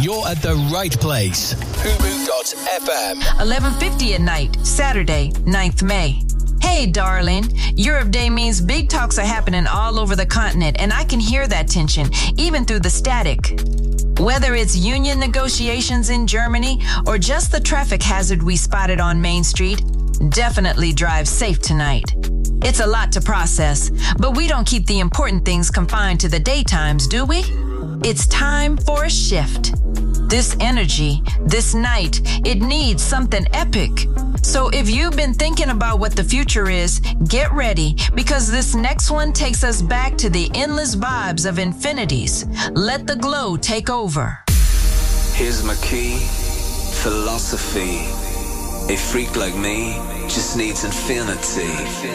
you're at the right place. Fubu.fm. 11:50 at night, Saturday, 9th May. Hey, darling. Europe Day means big talks are happening all over the continent, and I can hear that tension, even through the static. Whether it's union negotiations in Germany or just the traffic hazard we spotted on Main Street, definitely drive safe tonight. It's a lot to process, but we don't keep the important things confined to the daytimes, do we? It's time for a shift. This energy, this night, it needs something epic. So if you've been thinking about what the future is, get ready, because this next one takes us back to the endless vibes of infinities. Let the glow take over. Here's my key, philosophy. A freak like me just needs infinity.